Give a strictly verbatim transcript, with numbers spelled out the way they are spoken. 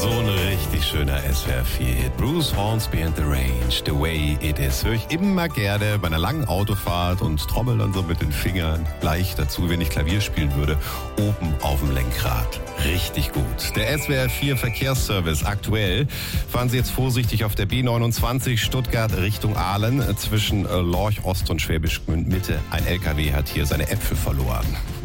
So ein richtig schöner S W R vier Hit. Bruce Hornsby and the Range, The Way It Is. Höre ich immer gerne bei einer langen Autofahrt und trommel dann so mit den Fingern leicht dazu, wenn ich Klavier spielen würde, oben auf dem Lenkrad. Richtig gut. Der S W R vier Verkehrsservice aktuell. Fahren Sie jetzt vorsichtig auf der B neunundzwanzig Stuttgart Richtung Aalen zwischen Lorch Ost und Schwäbisch Gmünd Mitte. Ein L K W hat hier seine Äpfel verloren.